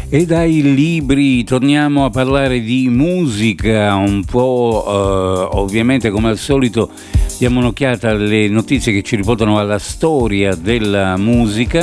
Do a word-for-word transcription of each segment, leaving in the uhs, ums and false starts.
E dai libri torniamo a parlare di musica, un po' eh, ovviamente come al solito diamo un'occhiata alle notizie che ci riportano alla storia della musica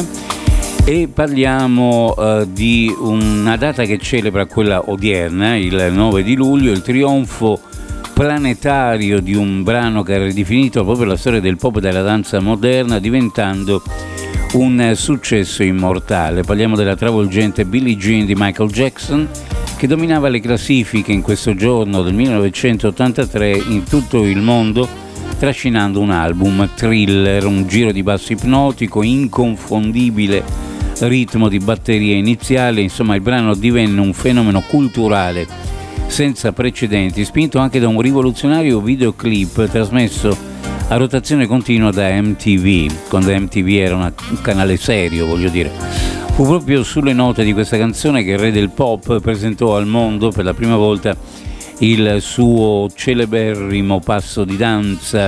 e parliamo eh, di una data che celebra quella odierna, il nove di luglio, il trionfo planetario di un brano che ha ridefinito proprio la storia del pop e della danza moderna, diventando un successo immortale. Parliamo della travolgente Billie Jean di Michael Jackson, che dominava le classifiche in questo giorno del millenovecentottantatré in tutto il mondo, trascinando un album thriller, un giro di basso ipnotico, inconfondibile ritmo di batteria iniziale. Insomma, il brano divenne un fenomeno culturale senza precedenti, spinto anche da un rivoluzionario videoclip trasmesso a rotazione continua da M T V, quando M T V era una, un canale serio, voglio dire. Fu proprio sulle note di questa canzone che il re del pop presentò al mondo per la prima volta il suo celeberrimo passo di danza,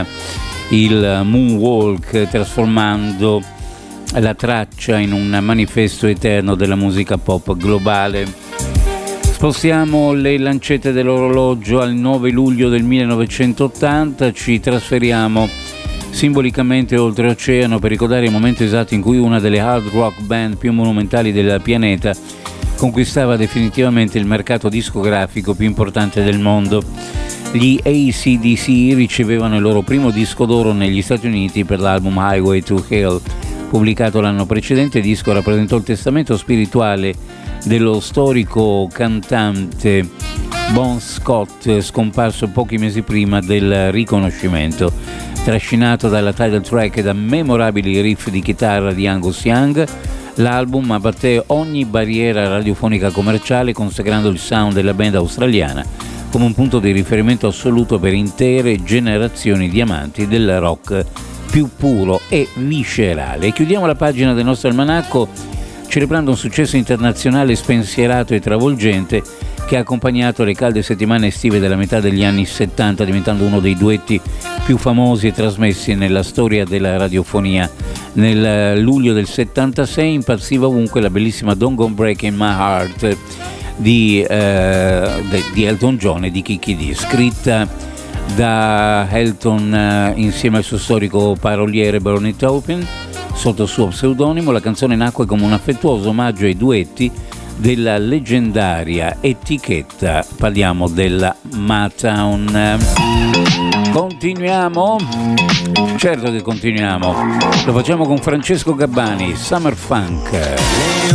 il moonwalk, trasformando la traccia in un manifesto eterno della musica pop globale. Spostiamo le lancette dell'orologio al nove luglio del millenovecentottanta, ci trasferiamo simbolicamente oltreoceano per ricordare il momento esatto in cui una delle hard rock band più monumentali del pianeta conquistava definitivamente il mercato discografico più importante del mondo. Gli A C D C ricevevano il loro primo disco d'oro negli Stati Uniti per l'album Highway to Hell, pubblicato l'anno precedente. Il disco rappresentò il testamento spirituale dello storico cantante Bon Scott, scomparso pochi mesi prima del riconoscimento. Trascinato dalla title track e da memorabili riff di chitarra di Angus Young, l'album abbatté ogni barriera radiofonica commerciale, consacrando il sound della band australiana come un punto di riferimento assoluto per intere generazioni di amanti del rock più puro e viscerale. E chiudiamo la pagina del nostro almanacco celebrando un successo internazionale spensierato e travolgente che ha accompagnato le calde settimane estive della metà degli anni settanta, diventando uno dei duetti più famosi e trasmessi nella storia della radiofonia. Nel luglio del settantasei impazziva ovunque la bellissima Don't Go Breaking My Heart di, eh, di Elton John e di Kiki D, scritta da Elton eh, insieme al suo storico paroliere Bernie Taupin. Sotto il suo pseudonimo, la canzone nacque come un affettuoso omaggio ai duetti della leggendaria etichetta, parliamo della Motown. Continuiamo? Certo che continuiamo, lo facciamo con Francesco Gabbani, Summer Funk.